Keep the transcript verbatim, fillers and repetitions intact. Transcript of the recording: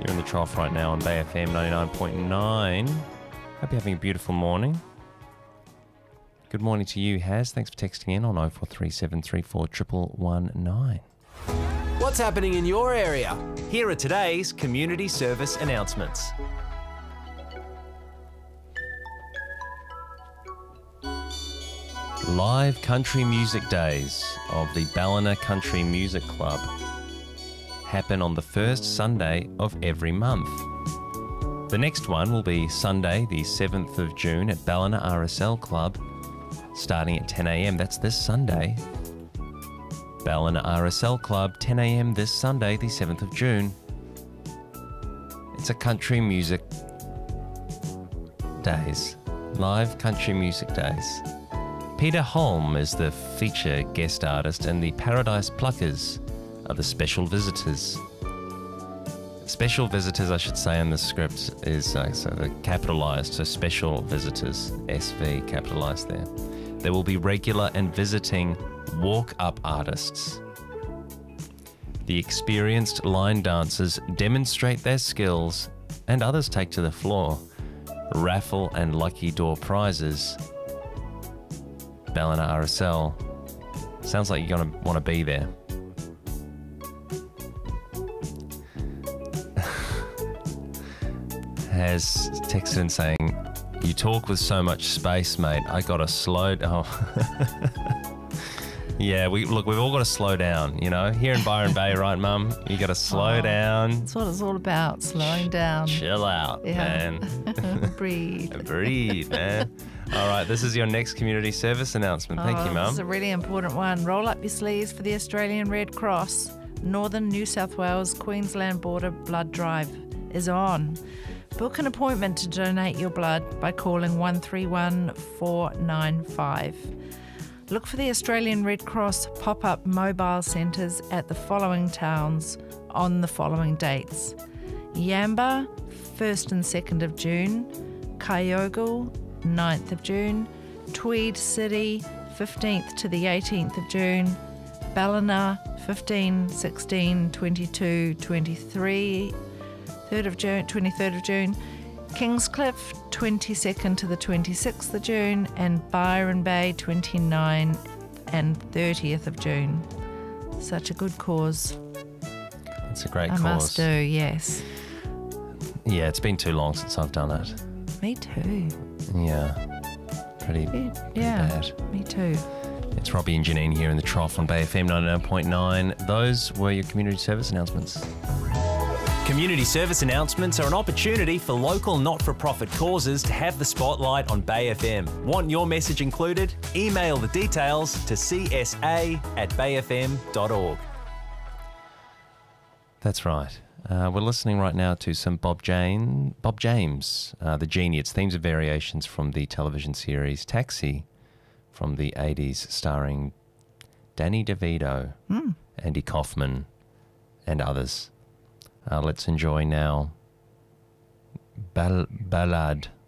You're in the trough right now on Bay F M ninety-nine point nine. Hope you're having a beautiful morning. Good morning to you, Haz. Thanks for texting in on oh four three seven three four one one one nine. What's happening in your area? Here are today's community service announcements. Live Country Music Days of the Ballina Country Music Club happen on the first Sunday of every month. The next one will be Sunday, the seventh of June at Ballina R S L Club, starting at ten a m. That's this Sunday. Ballina R S L Club, ten a m this Sunday, the seventh of June. It's a country music days. Live country music days. Peter Holm is the feature guest artist and the Paradise Pluckers are the special visitors. Special visitors, I should say, in the script is uh, so the capitalised, so special visitors, S V capitalised there. There will be regular and visiting walk-up artists. The experienced line dancers demonstrate their skills and others take to the floor. Raffle and lucky door prizes. Ballina R S L. Sounds like you're going to want to be there. Has texted in saying, "You talk with so much space, mate. I got to slow down." Oh. Yeah, we look. We've all got to slow down. You know, here in Byron Bay, right, Mum? You got to slow oh, down. That's what it's all about. Slowing down. Chill out, yeah. man. Breathe. Breathe, man. All right, this is your next community service announcement. Thank oh, you, Mum. This is a really important one. Roll up your sleeves for the Australian Red Cross. Northern New South Wales Queensland border blood drive is on. Book an appointment to donate your blood by calling one three one four nine five. Look for the Australian Red Cross pop-up mobile centres at the following towns on the following dates. Yamba, first and second of June. Kyogle, ninth of June. Tweed City, fifteenth to the eighteenth of June. Ballina, fifteen, sixteen, twenty-two, twenty-three. third of June, twenty-third of June, Kingscliff, twenty-second to the twenty-sixth of June, and Byron Bay, twenty-ninth and thirtieth of June. Such a good cause. It's a great I cause. I must do, yes. Yeah, it's been too long since I've done it. Me too. Yeah, pretty, pretty yeah, bad. Me too. It's Robbie and Janine here in the trough on Bay F M ninety-nine point nine. Those were your community service announcements. Community service announcements are an opportunity for local not-for-profit causes to have the spotlight on Bay F M. Want your message included? Email the details to c s a at bay f m dot org. That's right. Uh, we're listening right now to some Bob Jane, Bob James, uh, The Genie. It's themes and variations from the television series Taxi from the eighties, starring Danny DeVito, mm. Andy Kaufman, and others. Uh, let's enjoy now Bal- Ballad